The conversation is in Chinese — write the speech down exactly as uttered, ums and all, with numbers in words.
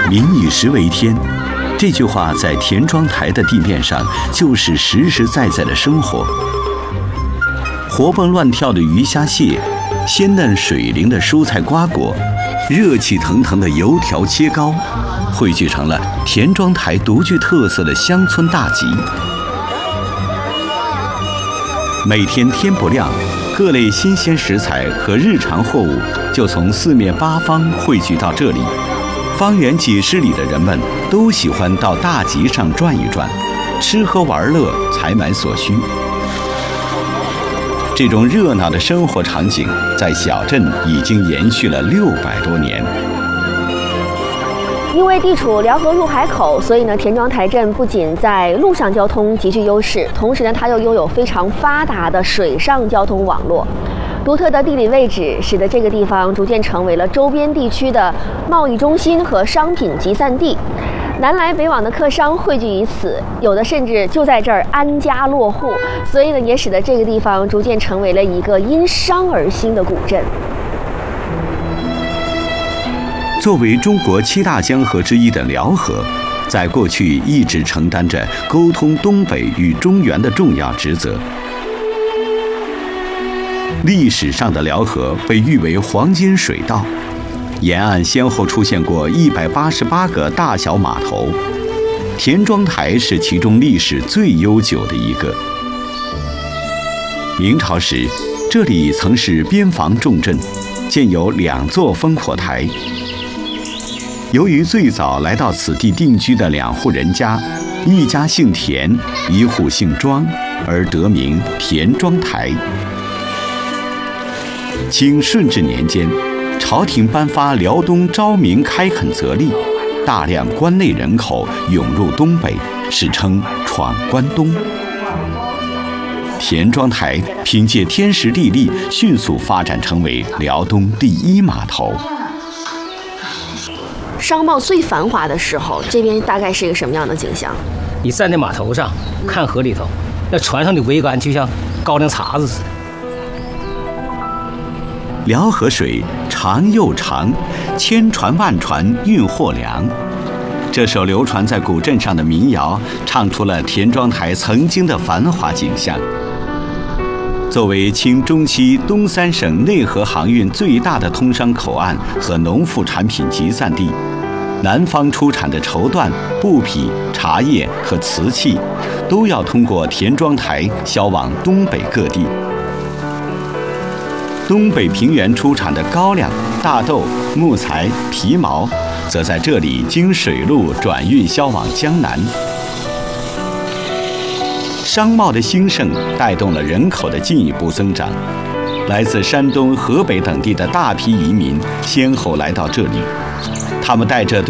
民以食为天，这句话在田庄台的地面上就是实实在在的生活。活蹦乱跳的鱼虾蟹，鲜嫩水灵的蔬菜瓜果，热气腾腾的油条切糕，汇聚成了田庄台独具特色的乡村大集。每天天不亮，各类新鲜食材和日常货物就从四面八方汇聚到这里。方圆几十里的人们都喜欢到大集上转一转，吃喝玩乐，采买所需。这种热闹的生活场景在小镇已经延续了六百多年。 因为地处辽河入海口，所以呢，田庄台镇不仅在陆上交通极具优势，同时呢，它又拥有非常发达的水上交通网络。独特的地理位置使得这个地方逐渐成为了周边地区的贸易中心和商品集散地。南来北往的客商汇聚于此，有的甚至就在这儿安家落户，所以呢，也使得这个地方逐渐成为了一个因商而兴的古镇。 作为中国七大江河之一的辽河，在过去一直承担着沟通东北与中原的重要职责。历史上的辽河被誉为黄金水道，沿岸先后出现过一百八十八个大小码头，田庄台是其中历史最悠久的一个。明朝时，这里曾是边防重镇，建有两座烽火台。由于最早来到此地定居的两户人家，一家姓田，一户姓庄，而得名田庄台。清顺治年间，朝廷颁发辽东招民开垦则例，大量关内人口涌入东北，史称闯关东。田庄台凭借天时地利，迅速发展成为辽东第一码头。 商贸最繁华的时候，这边大概是一个什么样的景象？ 你站在码头上看河里头，那船上的桅杆就像高粱碴子似的。 辽河水长又长，千船万船运货粮。这首流传在古镇上的民谣，唱出了田庄台曾经的繁华景象。作为清中期东三省内河航运最大的通商口岸和农副产品集散地，南方出产的绸缎、布匹、茶叶和瓷器，都要通过田庄台销往东北各地。东北平原出产的高粱、大豆、木材、皮毛，则在这里经水路转运销往江南。商贸的兴盛带动了人口的进一步增长，来自山东、河北等地的大批移民先后来到这里，他们带着对